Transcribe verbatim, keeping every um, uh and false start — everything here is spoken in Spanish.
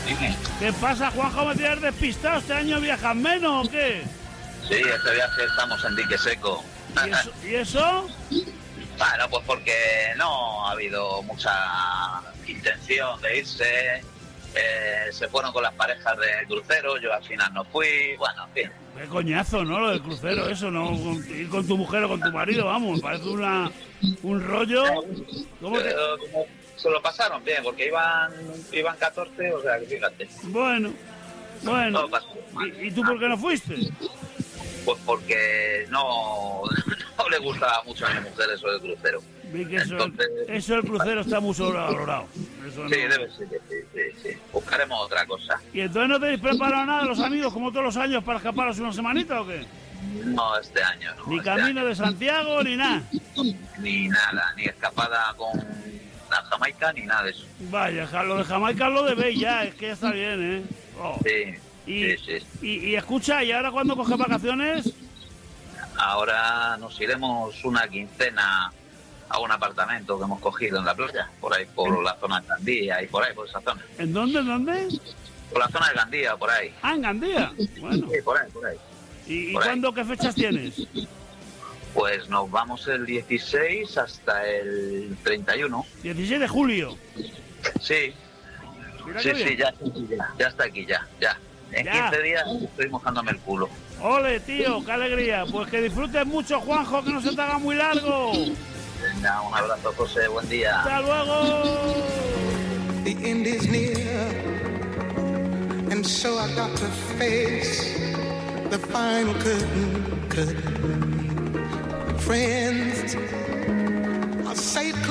Dime. ¿Qué pasa, Juanjo? ¿Me tienes despistado? ¿Este año viajas menos o qué? Sí, este viaje estamos en dique seco. ¿Y eso? ¿Y eso? Bueno, pues porque no ha habido mucha intención de irse. Eh, se fueron con las parejas de crucero, yo al final no fui. Bueno, en fin. Qué coñazo, ¿no? Lo del crucero, eso, ¿no? Con, ir con tu mujer o con tu marido, vamos, parece una un rollo. ¿Cómo te... Pero, como se lo pasaron bien, porque iban iban catorce, o sea, que fíjate. Bueno, bueno. No pasó. ¿Y, ¿Y tú por qué no fuiste? Pues porque no, no le gustaba mucho a mi mujer eso del crucero. Vi que eso, Entonces... eso del crucero está muy sobrevalorado. Eso Sí, no... debe ser, sí, sí, sí. Buscaremos otra cosa. ¿Y entonces no tenéis preparado nada los amigos, como todos los años, para escaparos una semanita o qué? No, este año no. Ni este camino año. de Santiago, ni nada. Ni nada, ni escapada con la Jamaica, ni nada de eso. Vaya, ja- lo de Jamaica lo debéis ya, es que ya está bien, ¿eh? Oh. Sí, Y, sí, sí. y, y escucha, ¿y ahora cuándo coges vacaciones? Ahora nos iremos una quincena a un apartamento que hemos cogido en la playa, por ahí, por la zona de Gandía y por ahí, por esa zona. ¿En dónde, en dónde? Por la zona de Gandía, por ahí. Ah, en Gandía. Bueno. Sí, por ahí, por ahí. ¿Y, y por ahí. cuándo, qué fechas tienes? Pues nos vamos el dieciséis hasta el treinta y uno. dieciséis de julio. Sí, Mira sí, qué bien. sí, ya, ya, ya está aquí, ya, ya. En Ya. quince días estoy mojándome el culo. Ole, tío, qué alegría. Pues que disfrutes mucho, Juanjo, que no se te haga muy largo. Venga, un abrazo, José, buen día. ¡Hasta luego! The end is near, and so I got to face the final curtain, curtain. Friends, I say